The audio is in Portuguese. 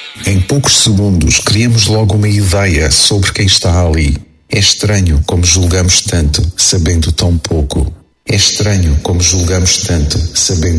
Em poucos segundos criamos logo uma ideia sobre quem está ali. É estranho como julgamos tanto, sabendo tão pouco. É estranho como julgamos tanto, sabendo